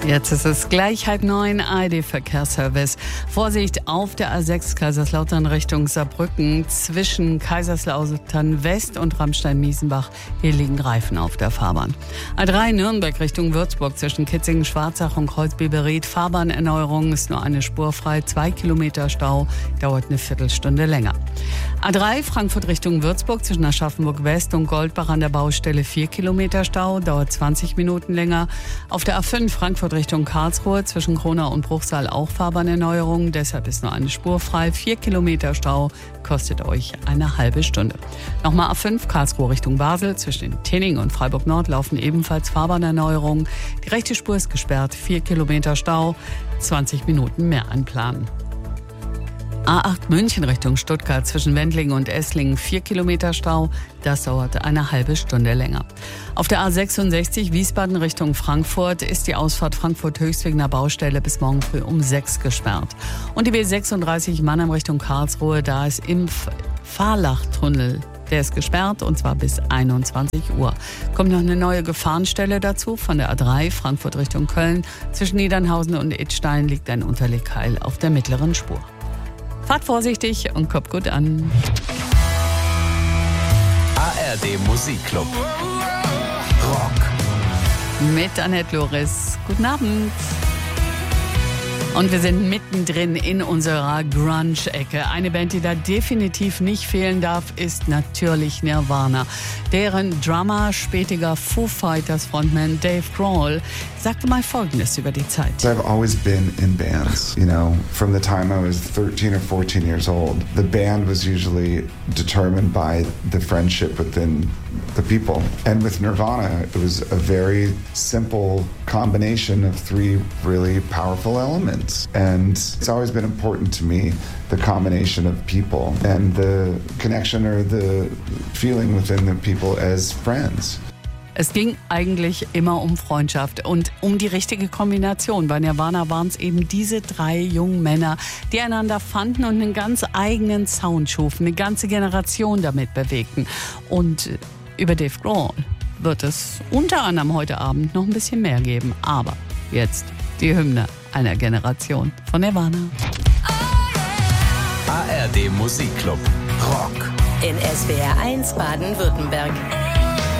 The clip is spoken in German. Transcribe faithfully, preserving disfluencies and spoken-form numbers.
Jetzt ist es gleich halb neun, A R D-Verkehrsservice. Vorsicht auf der A sechs Kaiserslautern Richtung Saarbrücken zwischen Kaiserslautern West und Ramstein-Miesenbach. Hier liegen Reifen auf der Fahrbahn. A drei Nürnberg Richtung Würzburg zwischen Kitzingen-Schwarzach und Kreuzbiberried. Fahrbahnerneuerung, ist nur eine Spur frei. Zwei Kilometer Stau, dauert eine Viertelstunde länger. A drei Frankfurt Richtung Würzburg zwischen Aschaffenburg West und Goldbach an der Baustelle. Vier Kilometer Stau, dauert zwanzig Minuten länger. Auf der A fünf Frankfurt Richtung Karlsruhe zwischen Kronau und Bruchsal auch Fahrbahnerneuerung. Deshalb ist nur eine Spur frei. Vier Kilometer Stau, kostet euch eine halbe Stunde. Nochmal A fünf Karlsruhe Richtung Basel. Zwischen Tinning und Freiburg Nord laufen ebenfalls Fahrbahnerneuerungen. Die rechte Spur ist gesperrt. Vier Kilometer Stau, zwanzig Minuten mehr einplanen. A acht München Richtung Stuttgart zwischen Wendlingen und Esslingen, vier Kilometer Stau, das dauert eine halbe Stunde länger. Auf der A sechsundsechzig Wiesbaden Richtung Frankfurt ist die Ausfahrt Frankfurt-Höchstwegener Baustelle bis morgen früh um sechs gesperrt. Und die B sechsunddreißig Mannheim Richtung Karlsruhe, da ist im Fahrlachtunnel, der ist gesperrt und zwar bis einundzwanzig Uhr. Kommt noch eine neue Gefahrenstelle dazu von der A drei Frankfurt Richtung Köln. Zwischen Niedernhausen und Idstein liegt ein Unterlegkeil auf der mittleren Spur. Fahrt vorsichtig und kommt gut an. A R D Musikclub. Rock. Mit Annette Loris. Guten Abend. Und wir sind mittendrin in unserer Grunge-Ecke. Eine Band, die da definitiv nicht fehlen darf, ist natürlich Nirvana. Deren Drummer, spätiger Foo Fighters Frontman Dave Grohl sagte mal Folgendes über die Zeit. I've always been in bands, you know, from the time I was thirteen or fourteen years old. The band was usually determined by the friendship within the people. And with Nirvana, it was a very simple combination of three really powerful elements. And it's always been important to me, the combination of people and the connection or the feeling within the people as friends. Es ging eigentlich immer um Freundschaft und um die richtige Kombination. Bei Nirvana waren es eben diese drei jungen Männer, die einander fanden und einen ganz eigenen Sound schufen, eine ganze Generation damit bewegten. Und über Dave Grohl wird es unter anderem heute Abend noch ein bisschen mehr geben. Aber jetzt die Hymne einer Generation von Nirvana. A R D Musikclub. Rock. In S W R eins Baden-Württemberg.